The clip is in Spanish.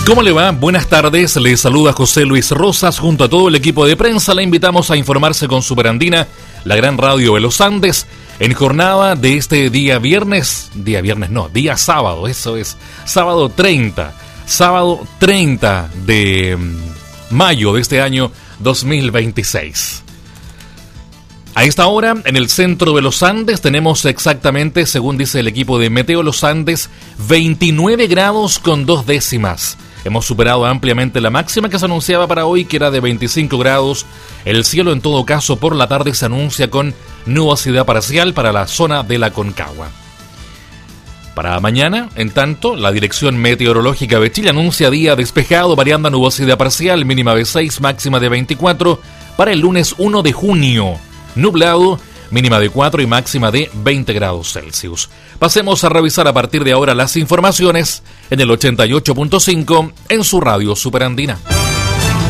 ¿Cómo le va? Buenas tardes, le saluda José Luis Rosas junto a todo el equipo de prensa. Le invitamos a informarse con Superandina, la gran radio de los Andes, en jornada de este día sábado, eso es, sábado 30 de mayo de este año 2026. A esta hora, en el centro de los Andes, tenemos exactamente, según dice el equipo de Meteo Los Andes, 29 grados con 2 décimas. Hemos superado ampliamente la máxima que se anunciaba para hoy, que era de 25 grados. El cielo, en todo caso, por la tarde se anuncia con nubosidad parcial para la zona de la Concagua. Para mañana, en tanto, la Dirección Meteorológica de Chile anuncia día despejado, variando a nubosidad parcial, mínima de 6, máxima de 24. Para el lunes 1 de junio, nublado, mínima de 4 y máxima de 20 grados Celsius. Pasemos a revisar a partir de ahora las informaciones en el 88.5 en su radio Superandina.